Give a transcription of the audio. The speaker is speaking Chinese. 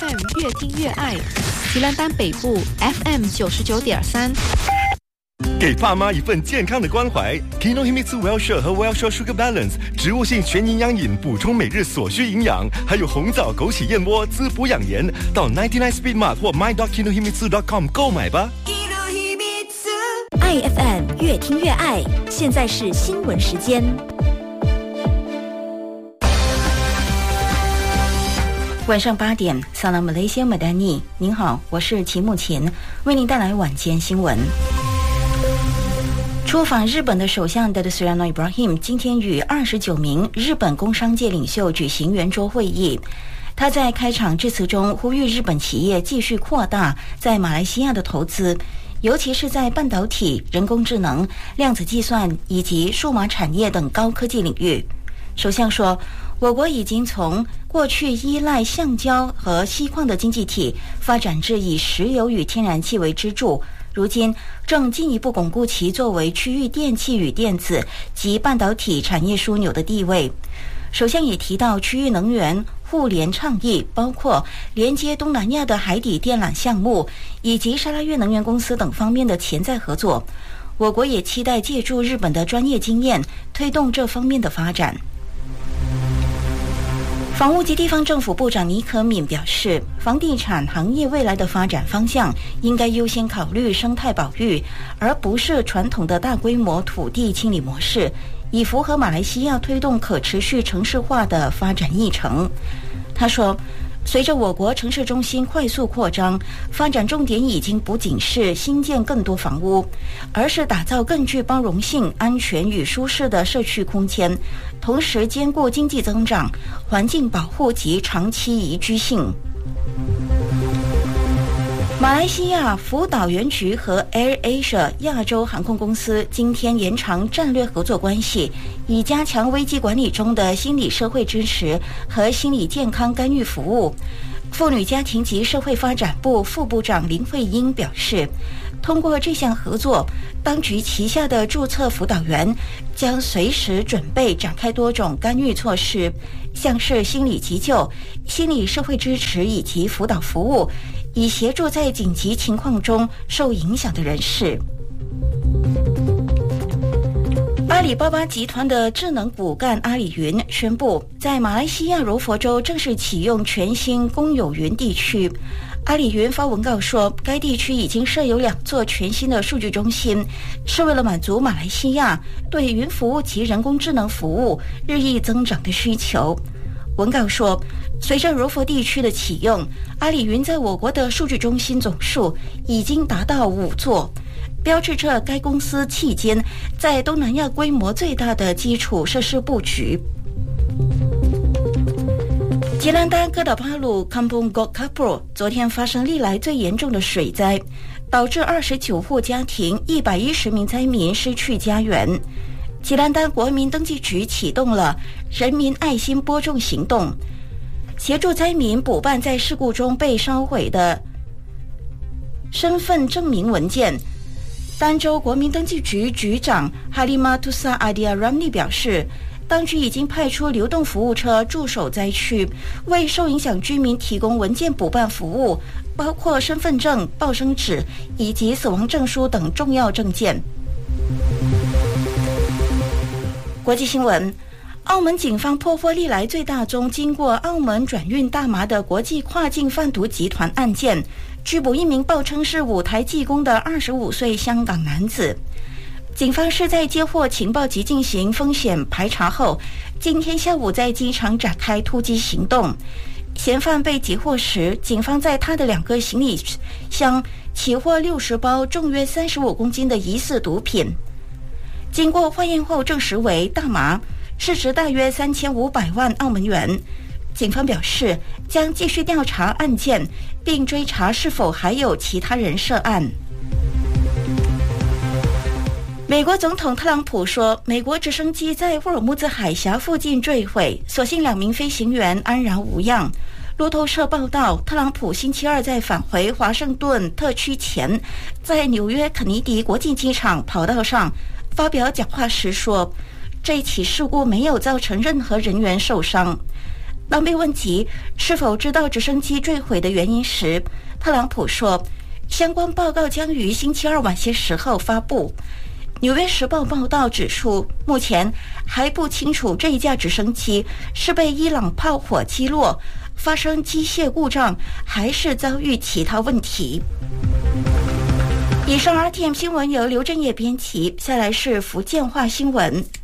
FM 越听越爱，吉兰丹北部 FM 99.3。 给爸妈一份健康的关怀 Kinohimitsu Wellshore 和 Wellshore Sugar Balance 植物性全营养饮，补充每日所需营养，还有红枣枸杞燕窝滋补养颜，到99 Speed Mart 或 my.kinohimitsu.com 购买吧。 爱 FM 越听越爱，现在是新闻时间。 晚上8点，萨拉马雷西亚马丹尼，您好，我是齐木琴，为您带来晚间新闻。出访日本的首相 Dato Ibrahim 今天与29名日本工商界领袖举行圆桌会议。他在开场致辞中呼吁日本企业继续扩大在马来西亚的投资，尤其是在半导体、人工智能、量子计算以及数码产业等高科技领域。首相说，我国已经从过去依赖橡胶和锡矿的经济体发展至以石油与天然气为支柱，如今正进一步巩固其作为区域电气与电子及半导体产业枢纽的地位。首相也提到区域能源互联倡议，包括连接东南亚的海底电缆项目以及沙拉越能源公司等方面的潜在合作。我国也期待借助日本的专业经验，推动这方面的发展。房屋及地方政府部长倪可敏表示，房地产行业未来的发展方向应该优先考虑生态保育，而不是传统的大规模土地清理模式，以符合马来西亚推动可持续城市化的发展议程。他说，随着我国城市中心快速扩张，发展重点已经不仅是新建更多房屋，而是打造更具包容性、安全与舒适的社区空间，同时兼顾经济增长、环境保护及长期宜居性。马来西亚辅导员局和 AirAsia 亚洲航空公司今天延长战略合作关系，以加强危机管理中的心理社会支持和心理健康干预服务。妇女家庭及社会发展部副部长林慧英表示，通过这项合作，当局旗下的注册辅导员将随时准备展开多种干预措施，像是心理急救、心理社会支持以及辅导服务，以协助在紧急情况中受影响的人士。阿里巴巴集团的智能骨干阿里云宣布，在马来西亚柔佛州正式启用全新公有云地区。阿里云发文告说，该地区已经设有2座全新的数据中心，是为了满足马来西亚对云服务及人工智能服务日益增长的需求。文告说，随着柔佛地区的启用，阿里云在我国的数据中心总数已经达到5座，标志着该公司期间在东南亚规模最大的基础设施布局。吉兰丹哥打巴鲁 Kampung Gok Kapur 昨天发生历来最严重的水灾，导致29户家庭、110名灾民失去家园。吉兰丹国民登记局启动了人民爱心播种行动，协助灾民补办在事故中被烧毁的身份证明文件。丹州国民登记局局长哈利玛图萨阿迪亚拉姆尼表示，当局已经派出流动服务车驻守灾区，为受影响居民提供文件补办服务，包括身份证、报生纸以及死亡证书等重要证件。国际新闻，澳门警方破获历来最大宗经过澳门转运大麻的国际跨境贩毒集团案件，拘捕一名报称是舞台技工的25岁香港男子。警方是在接获情报及进行风险排查后，今天下午在机场展开突击行动。嫌犯被截获时，警方在他的2个行李箱起获60包重约35公斤的疑似毒品。经过化验后证实为大麻，市值大约3500万澳门元。警方表示将继续调查案件，并追查是否还有其他人涉案。美国总统特朗普说，美国直升机在霍尔木兹海峡附近坠毁，所幸2名飞行员安然无恙。路透社报道，特朗普星期二在返回华盛顿特区前，在纽约肯尼迪国际机场跑道上发表讲话时说，这起事故没有造成任何人员受伤。 当被问及是否知道直升机坠毁的原因时，特朗普说，相关报告将于星期二晚些时候发布。纽约时报报道指出，目前还不清楚这一架直升机是被伊朗炮火击落，发生机械故障，还是遭遇其他问题。以上 RTM 新闻由刘振业编辑，下来是福建话新闻。